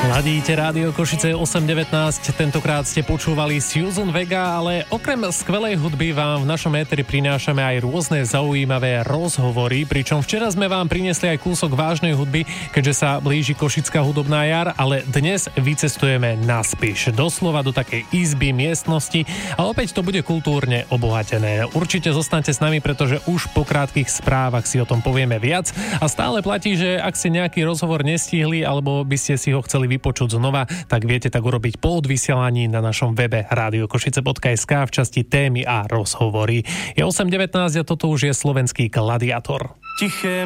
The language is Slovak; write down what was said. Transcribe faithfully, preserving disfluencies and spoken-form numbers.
Ladíte Rádio Košice osem devätnásť, tentokrát ste počúvali Susan Vega, ale okrem skvelej hudby vám v našom éteri prinášame aj rôzne zaujímavé rozhovory, pričom včera sme vám priniesli aj kúsok vážnej hudby, keďže sa blíži košická hudobná jar, ale dnes vycestujeme na Spiš, doslova do takej izby, miestnosti a opäť to bude kultúrne obohatené. Určite zostaňte s nami, pretože už po krátkych správach si o tom povieme viac a stále platí, že ak ste nejaký rozhovor nestihli alebo by ste si ho chceli vypočuť znova, tak viete tak urobiť po odvysielaní na našom webe radiokošice bodka es ká v časti témy a rozhovory. Je osem devätnásť a toto už je slovenský Gladiátor. Tiché